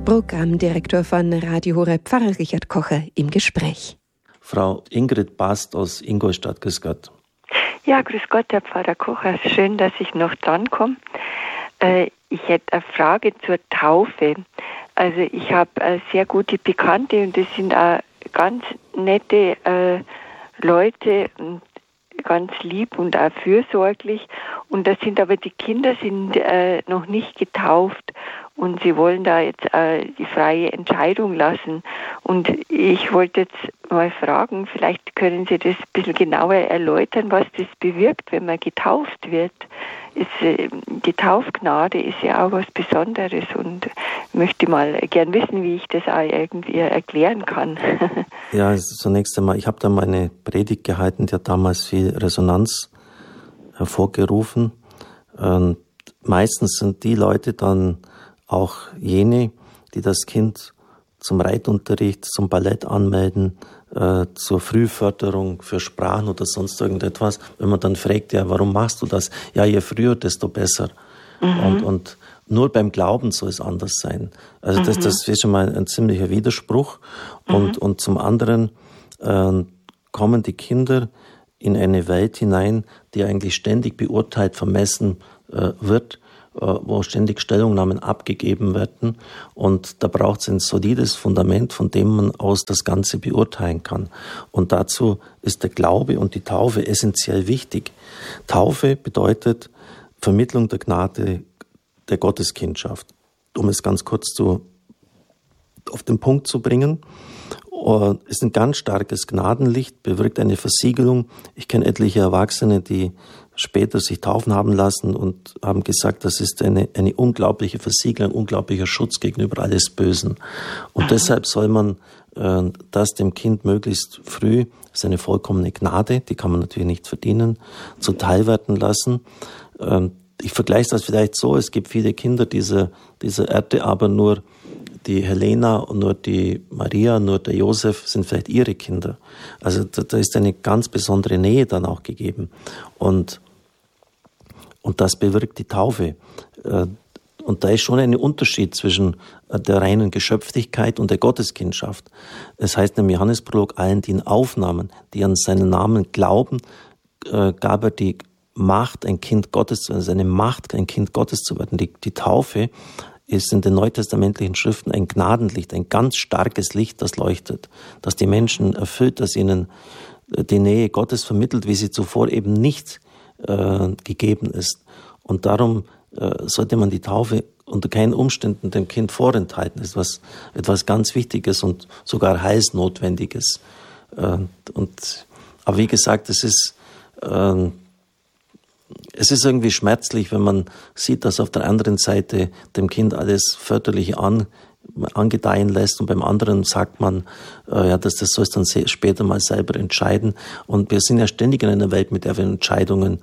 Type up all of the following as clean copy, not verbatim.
Programmdirektor von Radio Horeb, Pfarrer Richard Kocher, im Gespräch. Frau Ingrid Bast aus Ingolstadt, grüß Gott. Ja, grüß Gott, Herr Pfarrer Kocher. Schön, dass ich noch drankomme. Ich hätte eine Frage zur Taufe. Also ich habe sehr gute Bekannte und das sind auch ganz nette Leute und ganz lieb und auch fürsorglich. Und das sind aber die Kinder sind noch nicht getauft und sie wollen da jetzt die freie Entscheidung lassen. Und ich wollte jetzt mal fragen, vielleicht können Sie das ein bisschen genauer erläutern, was das bewirkt, wenn man getauft wird. Die Taufgnade ist ja auch was Besonderes und möchte mal gern wissen, wie ich das auch irgendwie erklären kann. Ja, zunächst einmal, ich habe da meine Predigt gehalten, die hat damals viel Resonanz hervorgerufen. Und meistens sind die Leute dann auch jene, die das Kind zum Reitunterricht, zum Ballett anmelden, zur Frühförderung für Sprachen oder sonst irgendetwas. Wenn man dann fragt, ja, warum machst du das? Ja, je früher, desto besser. Und nur beim Glauben soll es anders sein. Also das ist schon mal ein ziemlicher Widerspruch. Und zum anderen kommen die Kinder in eine Welt hinein, die eigentlich ständig beurteilt, vermessen wird, wo ständig Stellungnahmen abgegeben werden. Und da braucht es ein solides Fundament, von dem man aus das Ganze beurteilen kann. Und dazu ist der Glaube und die Taufe essentiell wichtig. Taufe bedeutet Vermittlung der Gnade der Gotteskindschaft. Um es ganz kurz auf den Punkt zu bringen, ist ein ganz starkes Gnadenlicht, bewirkt eine Versiegelung. Ich kenne etliche Erwachsene, die später sich taufen haben lassen und haben gesagt, das ist eine unglaubliche Versiegelung, ein unglaublicher Schutz gegenüber alles Bösen. Und deshalb soll man das dem Kind möglichst früh, das ist eine vollkommene Gnade, die kann man natürlich nicht verdienen, zuteilwerden lassen. Ich vergleiche das vielleicht so, es gibt viele Kinder dieser Erde, aber nur die Helena und nur die Maria, nur der Josef sind vielleicht ihre Kinder. Also da ist eine ganz besondere Nähe dann auch gegeben. Und das bewirkt die Taufe. Und da ist schon ein Unterschied zwischen der reinen Geschöpflichkeit und der Gotteskindschaft. Es heißt im Johannesprolog, allen, die ihn aufnahmen, die an seinen Namen glauben, gab er die Macht, ein Kind Gottes zu werden, seine Macht, ein Kind Gottes zu werden. Die Taufe ist in den neutestamentlichen Schriften ein Gnadenlicht, ein ganz starkes Licht, das leuchtet, das die Menschen erfüllt, das ihnen die Nähe Gottes vermittelt, wie sie zuvor eben nicht gegeben ist. Und darum sollte man die Taufe unter keinen Umständen dem Kind vorenthalten. Das ist etwas ganz Wichtiges und sogar Heilsnotwendiges. Aber wie gesagt, es ist irgendwie schmerzlich, wenn man sieht, dass auf der anderen Seite dem Kind alles Förderliche angedeihen lässt und beim anderen sagt man, das soll es dann später mal selber entscheiden. Und wir sind ja ständig in einer Welt, mit der wir Entscheidungen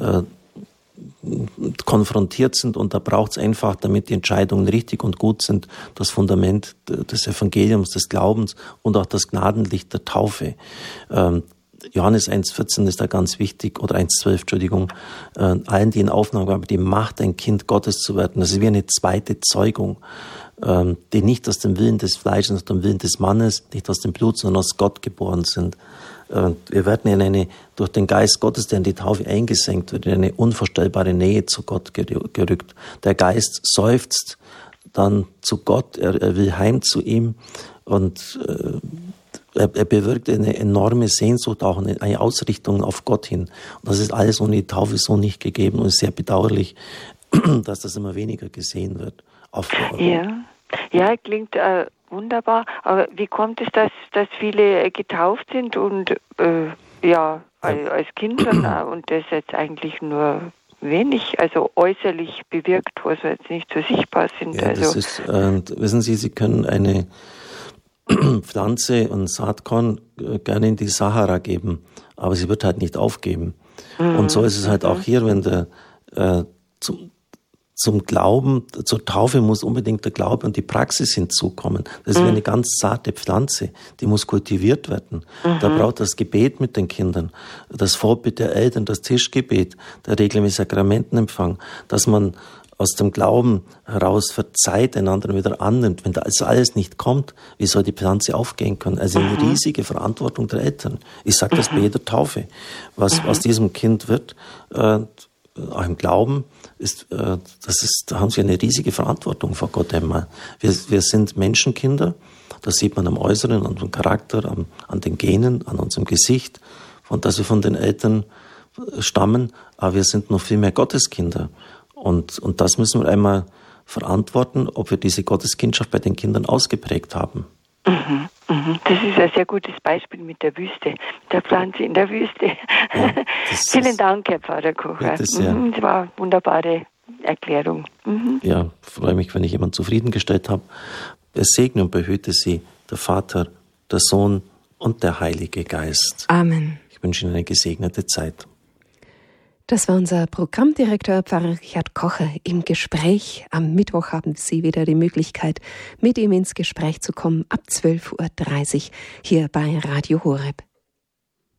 konfrontiert sind und da braucht es einfach, damit die Entscheidungen richtig und gut sind, das Fundament des Evangeliums, des Glaubens und auch das Gnadenlicht der Taufe. Johannes 1,14 ist da ganz wichtig, oder 1,12, Entschuldigung, allen, die in Aufnahme haben, die Macht, ein Kind Gottes zu werden. Das ist wie eine zweite Zeugung, die nicht aus dem Willen des Fleisches, aus dem Willen des Mannes, nicht aus dem Blut, sondern aus Gott geboren sind. Wir werden durch den Geist Gottes, der in die Taufe eingesenkt wird, in eine unvorstellbare Nähe zu Gott gerückt. Der Geist seufzt dann zu Gott, er will heim zu ihm und er bewirkt eine enorme Sehnsucht, auch eine Ausrichtung auf Gott hin. Und das ist alles ohne die Taufe so nicht gegeben und ist sehr bedauerlich, dass das immer weniger gesehen wird. Ja, klingt wunderbar. Aber wie kommt es, dass viele getauft sind und als Kinder und das jetzt eigentlich nur wenig, also äußerlich bewirkt, wo sie jetzt nicht so sichtbar sind? Ja, das ist, wissen Sie, Sie können eine Pflanze und Saatkorn gerne in die Sahara geben, aber sie wird halt nicht aufgeben. Und so ist es halt auch hier, wenn zum Glauben, zur Taufe muss unbedingt der Glaube und die Praxis hinzukommen. Das ist wie eine ganz zarte Pflanze, die muss kultiviert werden. Da braucht das Gebet mit den Kindern, das Vorbild der Eltern, das Tischgebet, der regelmäßige Sakramentenempfang, dass man aus dem Glauben heraus verzeiht, einander wieder annimmt, wenn das alles nicht kommt, wie soll die Pflanze aufgehen können? Also eine riesige Verantwortung der Eltern. Ich sage das bei jeder Taufe. Was aus diesem Kind wird, auch im Glauben, da haben sie eine riesige Verantwortung vor Gott einmal. Wir sind Menschenkinder, das sieht man am Äußeren, an unserem Charakter, an den Genen, an unserem Gesicht, dass wir von den Eltern stammen, aber wir sind noch viel mehr Gotteskinder. Und das müssen wir einmal verantworten, ob wir diese Gotteskindschaft bei den Kindern ausgeprägt haben. Das ist ein sehr gutes Beispiel mit der Wüste, der Pflanze in der Wüste. Ja, vielen Dank, Herr Pfarrer Kocher. Das war eine wunderbare Erklärung. Ja, freue mich, wenn ich jemanden zufriedengestellt habe. Es segne und behüte Sie, der Vater, der Sohn und der Heilige Geist. Amen. Ich wünsche Ihnen eine gesegnete Zeit. Das war unser Programmdirektor Pfarrer Richard Kocher im Gespräch. Am Mittwoch haben Sie wieder die Möglichkeit, mit ihm ins Gespräch zu kommen ab 12:30 Uhr hier bei Radio Horeb.